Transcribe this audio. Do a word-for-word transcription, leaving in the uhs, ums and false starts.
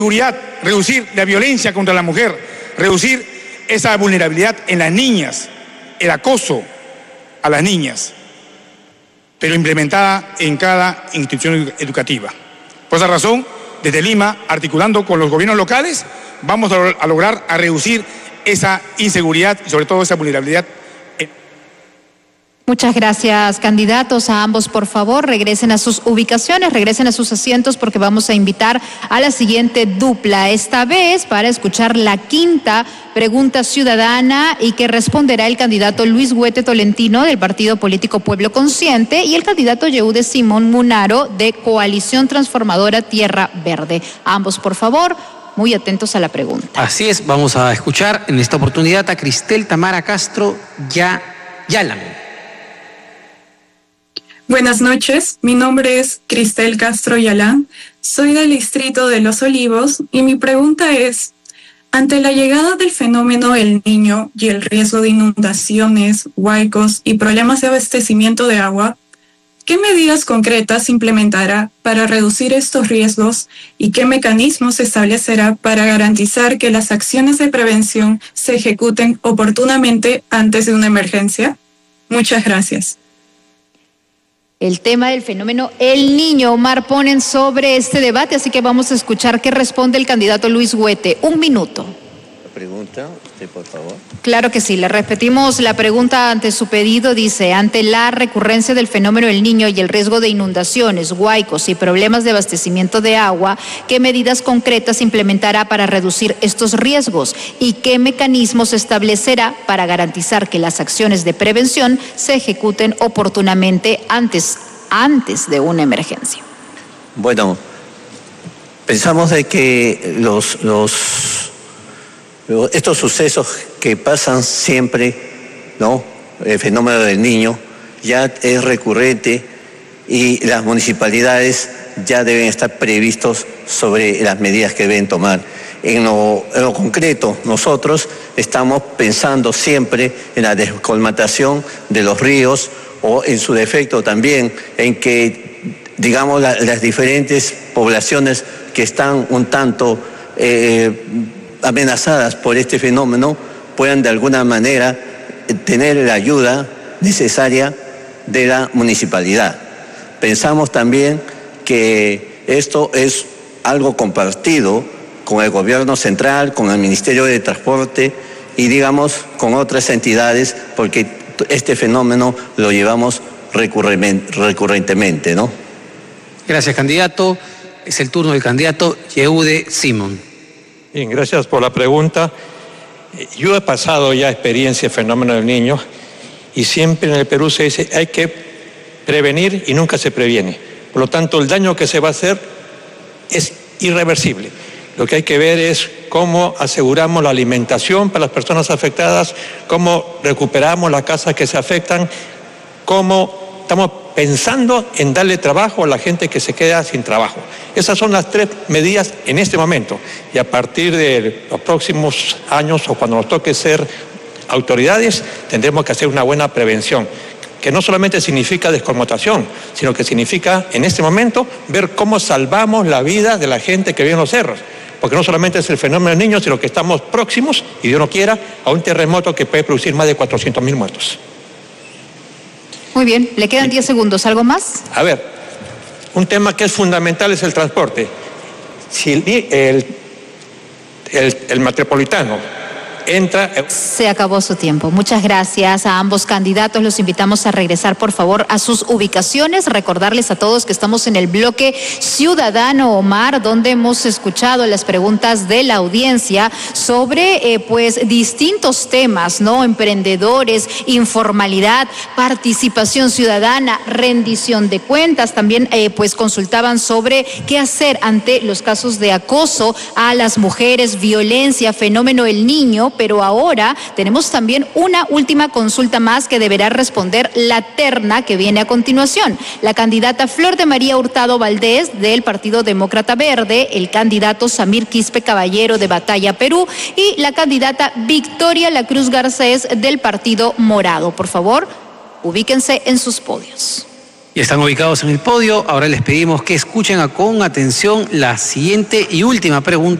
seguridad, reducir la violencia contra la mujer, reducir esa vulnerabilidad en las niñas, el acoso a las niñas, pero implementada en cada institución educativa. Por esa razón, desde Lima, articulando con los gobiernos locales, vamos a lograr a reducir esa inseguridad y sobre todo esa vulnerabilidad. Muchas gracias, candidatos. A ambos, por favor, regresen a sus ubicaciones, regresen a sus asientos porque vamos a invitar a la siguiente dupla, esta vez para escuchar la quinta pregunta ciudadana y que responderá el candidato Luis Huete Tolentino del partido político Pueblo Consciente y el candidato Yehude Simón Munaro de Coalición Transformadora Tierra Verde. A ambos, por favor, muy atentos a la pregunta. Así es, vamos a escuchar en esta oportunidad a Cristel Tamara Castro ya, Yalan. Buenas noches, mi nombre es Cristel Castro Yalán, soy del distrito de Los Olivos y mi pregunta es, ante la llegada del fenómeno El Niño y el riesgo de inundaciones, huaicos y problemas de abastecimiento de agua, ¿qué medidas concretas implementará para reducir estos riesgos y qué mecanismos establecerá para garantizar que las acciones de prevención se ejecuten oportunamente antes de una emergencia? Muchas gracias. El tema del fenómeno El Niño, Omar, ponen sobre este debate, así que vamos a escuchar qué responde el candidato Luis Huete. Un minuto. La pregunta, sí, por favor. Claro que sí, le repetimos la pregunta ante su pedido. Dice, ante la recurrencia del fenómeno El Niño y el riesgo de inundaciones, huaicos y problemas de abastecimiento de agua, ¿qué medidas concretas implementará para reducir estos riesgos? ¿Y qué mecanismos establecerá para garantizar que las acciones de prevención se ejecuten oportunamente antes, antes de una emergencia? Bueno, pensamos de que los... los estos sucesos que pasan siempre, ¿no? El fenómeno del Niño ya es recurrente y las municipalidades ya deben estar previstos sobre las medidas que deben tomar. En lo, en lo concreto, nosotros estamos pensando siempre en la descolmatación de los ríos o en su defecto también en que, digamos, la, las diferentes poblaciones que están un tanto eh, amenazadas por este fenómeno puedan de alguna manera tener la ayuda necesaria de la municipalidad. Pensamos también que esto es algo compartido con el gobierno central, con el Ministerio de Transporte y digamos con otras entidades porque este fenómeno lo llevamos recurrentemente, ¿no? Gracias, candidato. Es el turno del candidato Yehude Simón. Bien, gracias por la pregunta. Yo he pasado ya experiencia del fenómeno del Niño y siempre en el Perú se dice hay que prevenir y nunca se previene. Por lo tanto, el daño que se va a hacer es irreversible. Lo que hay que ver es cómo aseguramos la alimentación para las personas afectadas, cómo recuperamos las casas que se afectan, cómo estamos pensando en darle trabajo a la gente que se queda sin trabajo. Esas son las tres medidas en este momento. Y a partir de los próximos años o cuando nos toque ser autoridades, tendremos que hacer una buena prevención, que no solamente significa desconnotación, sino que significa en este momento ver cómo salvamos la vida de la gente que vive en los cerros. Porque no solamente es el fenómeno del Niño, sino que estamos próximos, y Dios no quiera, a un terremoto que puede producir más de cuatrocientos mil muertos. Muy bien, le quedan diez segundos. ¿Algo más? A ver, un tema que es fundamental es el transporte. Si el, el, el, el metropolitano entra... Se acabó su tiempo. Muchas gracias a ambos candidatos. Los invitamos a regresar, por favor, a sus ubicaciones. Recordarles a todos que estamos en el bloque Ciudadano, Omar, donde hemos escuchado las preguntas de la audiencia sobre, eh, pues, distintos temas, ¿no? Emprendedores, informalidad, participación ciudadana, rendición de cuentas. También, eh, pues, consultaban sobre qué hacer ante los casos de acoso a las mujeres, violencia, fenómeno El Niño. Pero ahora tenemos también una última consulta más que deberá responder la terna que viene a continuación. La candidata Flor de María Hurtado Valdés del Partido Demócrata Verde, el candidato Samir Quispe Caballero de Batalla Perú y la candidata Victoria La Cruz Garcés del Partido Morado. Por favor, ubíquense en sus podios. Ya están ubicados en el podio. Ahora les pedimos que escuchen con atención la siguiente y última pregunta.